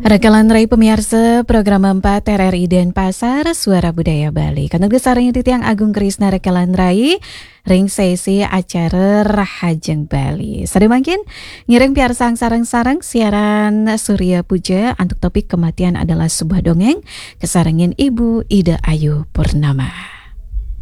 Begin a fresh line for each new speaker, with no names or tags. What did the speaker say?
Rekalan Rai pemirsa program 4 RRI Denpasar Suara Budaya Bali. Kanang sareng Titiang Agung Krisna Rekalan Rai ring sesi acara Rahajeng Bali. Sademangkin ngiring piar sarang-sarang siaran Surya Puja untuk topik kematian adalah sebuah dongeng kesarengin Ibu Ida Ayu Purnama.